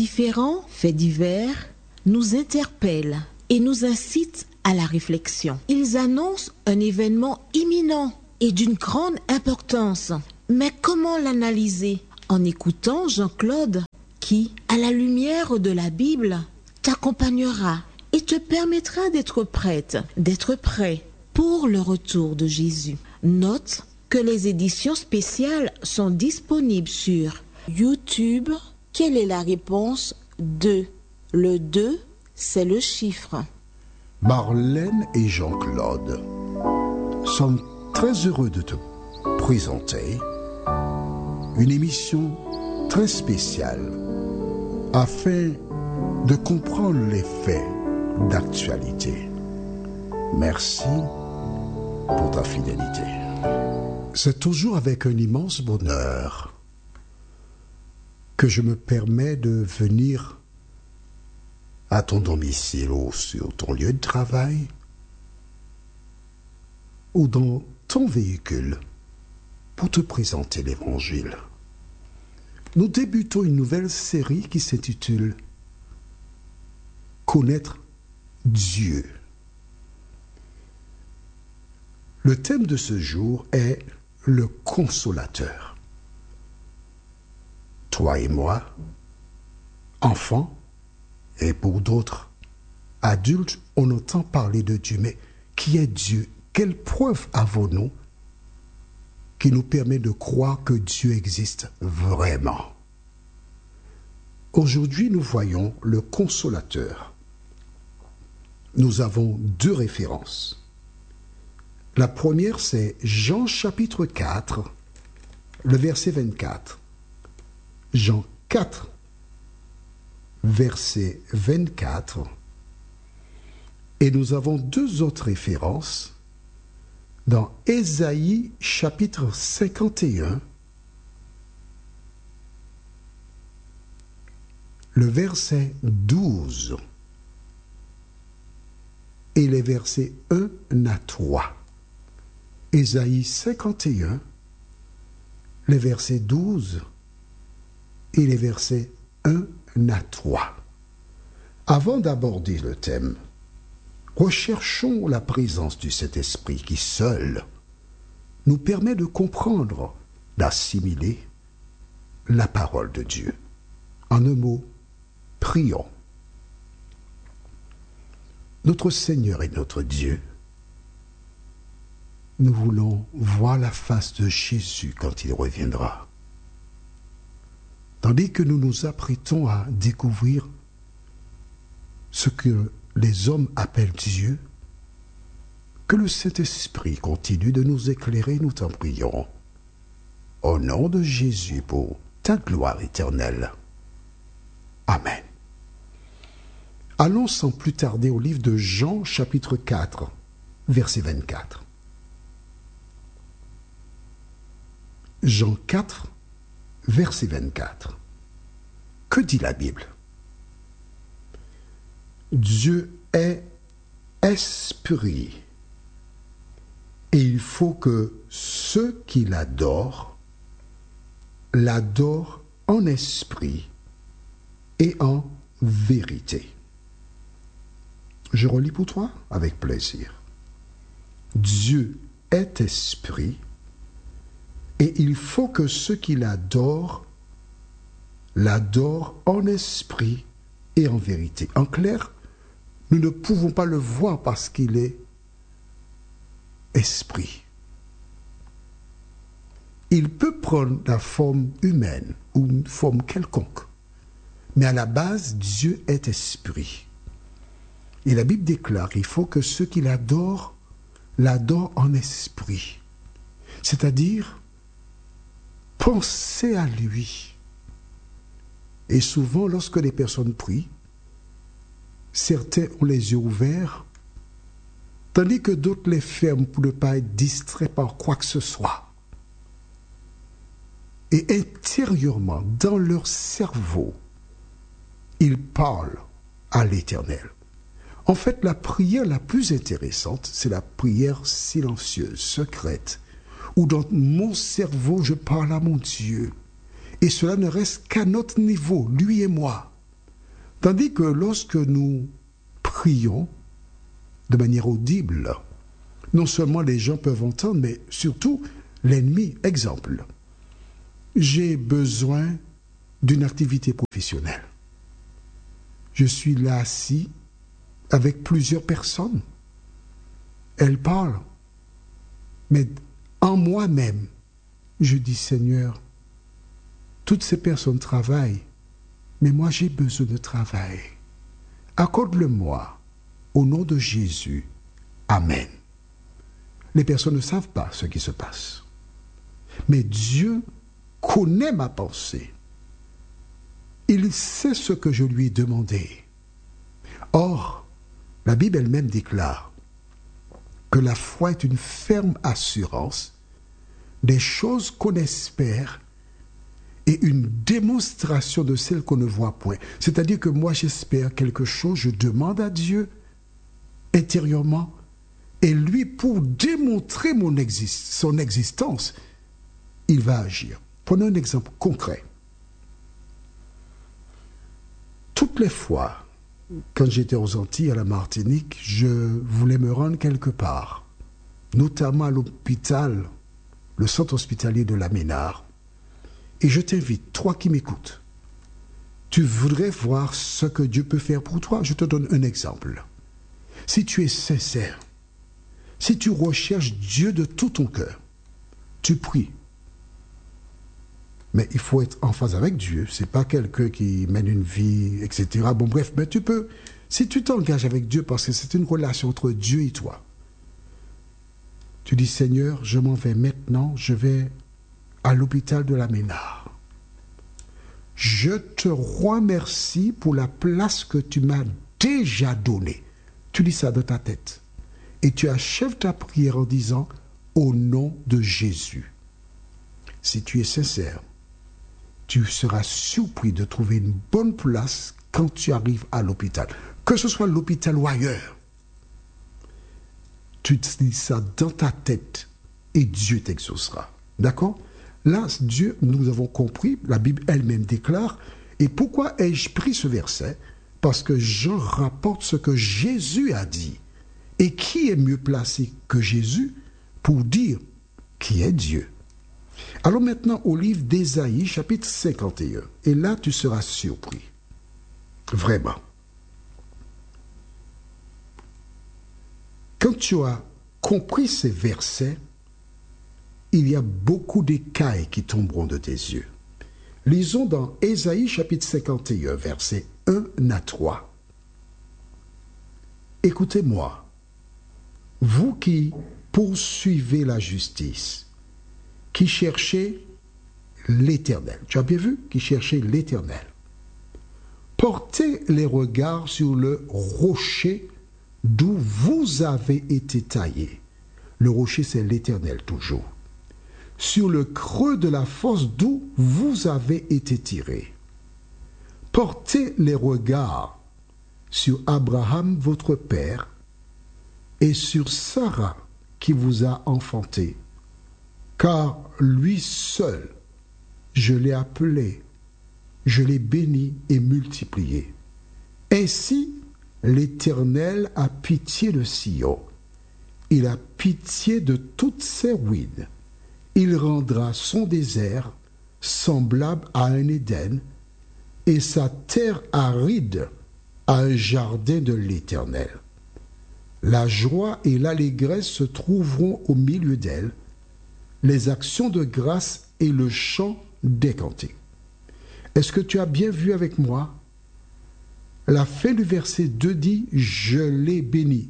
différents faits divers nous interpellent et nous incitent à la réflexion. Ils annoncent un événement imminent et d'une grande importance. Mais comment l'analyser? En écoutant Jean-Claude qui, à la lumière de la Bible, t'accompagnera et te permettra d'être prête, d'être prêt pour le retour de Jésus. Note que les éditions spéciales sont disponibles sur YouTube. Quelle est la réponse 2? Le 2, c'est le chiffre. Marlène et Jean-Claude sommes très heureux de te présenter une émission très spéciale afin de comprendre les faits d'actualité. Merci pour ta fidélité. C'est toujours avec un immense bonheur que je me permets de venir à ton domicile ou sur ton lieu de travail ou dans ton véhicule pour te présenter l'Évangile. Nous débutons une nouvelle série qui s'intitule « Connaître Dieu ». Le thème de ce jour est le consolateur. Toi et moi, enfants, et pour d'autres adultes, on entend parler de Dieu, mais qui est Dieu? Quelle preuve avons-nous qui nous permet de croire que Dieu existe vraiment? Aujourd'hui, nous voyons le consolateur. Nous avons deux références. La première, c'est Jean chapitre 4, le verset 24. Jean 4, verset 24. Et nous avons deux autres références dans Ésaïe chapitre 51, le verset 12 et les versets 1 à 3. Ésaïe 51, les versets 12 et les versets 1 à 3. Avant d'aborder le thème, recherchons la présence du Saint-Esprit qui seul nous permet de comprendre, d'assimiler la parole de Dieu. En un mot, prions. Notre Seigneur et notre Dieu, nous voulons voir la face de Jésus quand il reviendra. Tandis que nous nous apprêtons à découvrir ce que les hommes appellent Dieu, que le Saint-Esprit continue de nous éclairer, nous t'en prions. Au nom de Jésus, pour ta gloire éternelle. Amen. Allons sans plus tarder au livre de Jean, chapitre 4, verset 24. Jean 4, verset 24. Que dit la Bible? Dieu est esprit, et il faut que ceux qui l'adorent en esprit et en vérité. Je relis pour toi avec plaisir. Dieu est esprit, et il faut que ceux qui l'adorent en esprit et en vérité. En clair, nous ne pouvons pas le voir parce qu'il est esprit. Il peut prendre la forme humaine ou une forme quelconque, mais à la base, Dieu est esprit. Et la Bible déclare qu'il faut que ceux qui l'adorent en esprit. C'est-à-dire, penser à lui. Et souvent, lorsque les personnes prient, certains ont les yeux ouverts, tandis que d'autres les ferment pour ne pas être distraits par quoi que ce soit. Et intérieurement, dans leur cerveau, ils parlent à l'Éternel. En fait, la prière la plus intéressante, c'est la prière silencieuse, secrète, où dans mon cerveau, je parle à mon Dieu. Et cela ne reste qu'à notre niveau, lui et moi. Tandis que lorsque nous prions de manière audible, non seulement les gens peuvent entendre, mais surtout l'ennemi. Exemple, j'ai besoin d'une activité professionnelle. Je suis là assis avec plusieurs personnes. Elles parlent. Mais en moi-même, je dis, Seigneur, toutes ces personnes travaillent, mais moi j'ai besoin de travail. Accorde-le-moi, au nom de Jésus. Amen. Les personnes ne savent pas ce qui se passe. Mais Dieu connaît ma pensée. Il sait ce que je lui ai demandé. Or, la Bible elle-même déclare que la foi est une ferme assurance des choses qu'on espère et une démonstration de celles qu'on ne voit point. C'est-à-dire que moi j'espère quelque chose, je demande à Dieu intérieurement, et lui, pour démontrer son existence, il va agir. Prenons un exemple concret. Toutes les fois, quand j'étais aux Antilles, à la Martinique, je voulais me rendre quelque part, notamment à l'hôpital, le centre hospitalier de la Ménard. Et je t'invite, toi qui m'écoutes, tu voudrais voir ce que Dieu peut faire pour toi. Je te donne un exemple. Si tu es sincère, si tu recherches Dieu de tout ton cœur, tu pries. Mais il faut être en phase avec Dieu. C'est pas quelqu'un qui mène une vie, etc. Bon, bref, mais tu peux, si tu t'engages avec Dieu, parce que c'est une relation entre Dieu et toi, tu dis, Seigneur, je m'en vais maintenant, je vais à l'hôpital de la Ménard. Je te remercie pour la place que tu m'as déjà donnée. Tu dis ça dans ta tête. Et tu achèves ta prière en disant, au nom de Jésus. Si tu es sincère, tu seras surpris de trouver une bonne place quand tu arrives à l'hôpital. Que ce soit l'hôpital ou ailleurs. Tu te dis ça dans ta tête et Dieu t'exaucera. D'accord? Là, Dieu, nous avons compris, la Bible elle-même déclare. Et pourquoi ai-je pris ce verset? Parce que Jean rapporte ce que Jésus a dit. Et qui est mieux placé que Jésus pour dire qui est Dieu? Allons maintenant au livre d'Ésaïe, chapitre 51. Et là, tu seras surpris. Vraiment. Quand tu as compris ces versets, il y a beaucoup d'écailles qui tomberont de tes yeux. Lisons dans Ésaïe, chapitre 51, versets 1 à 3. Écoutez-moi, vous qui poursuivez la justice, qui cherchez l'Éternel. Tu as bien vu? Qui cherchez l'Éternel. Portez les regards sur le rocher d'où vous avez été taillés. Le rocher, c'est l'Éternel toujours. Sur le creux de la fosse d'où vous avez été tirés. Portez les regards sur Abraham, votre père, et sur Sarah, qui vous a enfanté. Car lui seul, je l'ai appelé, je l'ai béni et multiplié. Ainsi, l'Éternel a pitié de Sion. Il a pitié de toutes ses ruines. Il rendra son désert semblable à un Éden et sa terre aride à un jardin de l'Éternel. La joie et l'allégresse se trouveront au milieu d'elle, les actions de grâce et le chant des cantiques. Est-ce que tu as bien vu avec moi? La fin du verset 2 dit « Je l'ai béni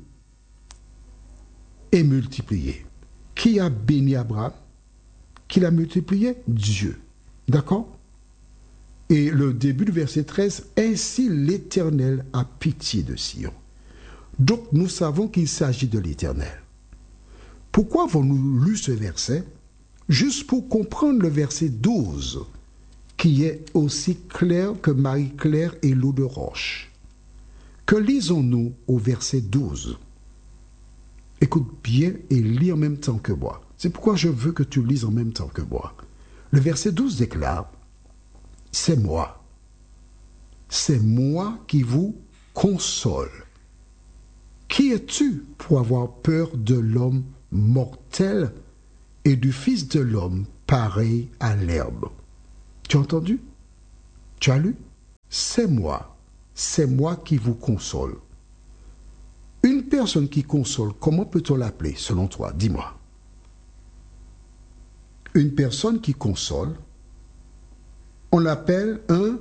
et multiplié ». Qui a béni Abraham? Qui l'a multiplié? Dieu. D'accord? Et le début du verset 13 « Ainsi l'Éternel a pitié de Sion ». Donc nous savons qu'il s'agit de l'Éternel. Pourquoi avons-nous lu ce verset? Juste pour comprendre le verset 12, qui est aussi clair que Marie-Claire et l'eau de roche. Que lisons-nous au verset 12? Écoute bien et lis en même temps que moi. C'est pourquoi je veux que tu lises en même temps que moi. Le verset 12 déclare « C'est moi, c'est moi qui vous console. Qui es-tu pour avoir peur de l'homme mortel et du Fils de l'homme pareil à l'herbe? Tu as entendu? Tu as lu? C'est moi qui vous console. Une personne qui console, comment peut-on l'appeler selon toi? Dis-moi. Une personne qui console, on l'appelle un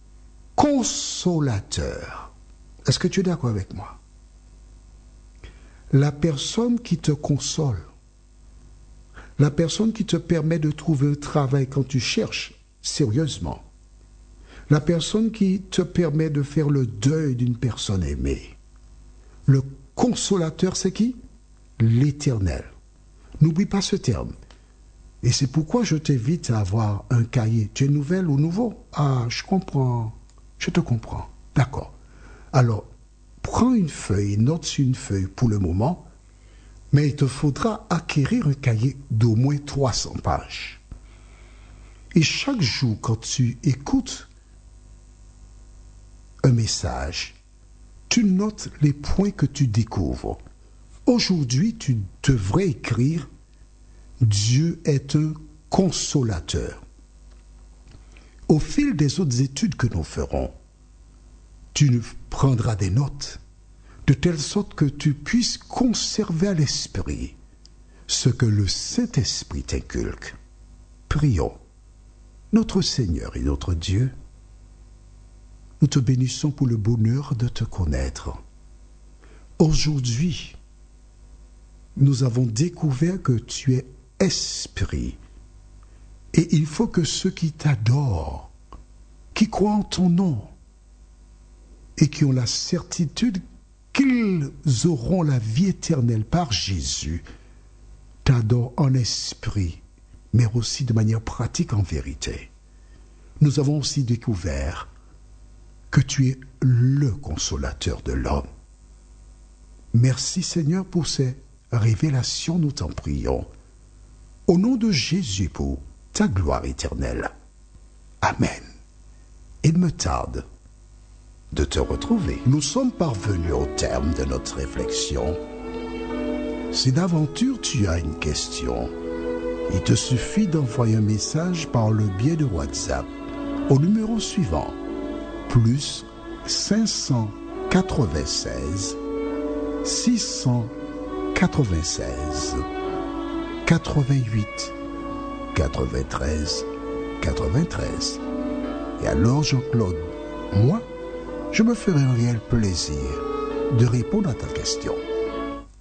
consolateur. Est-ce que tu es d'accord avec moi? La personne qui te console, la personne qui te permet de trouver un travail quand tu cherches sérieusement, la personne qui te permet de faire le deuil d'une personne aimée. Le consolateur, c'est qui? L'Éternel. N'oublie pas ce terme. Et c'est pourquoi je t'invite à avoir un cahier. Tu es nouvelle ou nouveau? Ah, je comprends. Je te comprends. D'accord. Alors, prends une feuille, note sur une feuille pour le moment, mais il te faudra acquérir un cahier d'au moins 300 pages. Et chaque jour, quand tu écoutes un message, tu notes les points que tu découvres. Aujourd'hui, tu devrais écrire « Dieu est un consolateur ». Au fil des autres études que nous ferons, tu prendras des notes, de telle sorte que tu puisses conserver à l'esprit ce que le Saint-Esprit t'inculque. Prions. Notre Seigneur et notre Dieu, nous te bénissons pour le bonheur de te connaître. Aujourd'hui, nous avons découvert que tu es esprit. Et il faut que ceux qui t'adorent, qui croient en ton nom, et qui ont la certitude qu'ils auront la vie éternelle par Jésus, t'adorent en esprit, mais aussi de manière pratique en vérité. Nous avons aussi découvert que tu es le consolateur de l'homme. Merci Seigneur pour ces révélations, nous t'en prions. Au nom de Jésus pour ta gloire éternelle. Amen. Il me tarde de te retrouver. Nous sommes parvenus au terme de notre réflexion. Si d'aventure tu as une question, il te suffit d'envoyer un message par le biais de WhatsApp au numéro suivant, plus 596 696 88 93 93. Et alors Jean-Claude, moi, je me ferai un réel plaisir de répondre à ta question.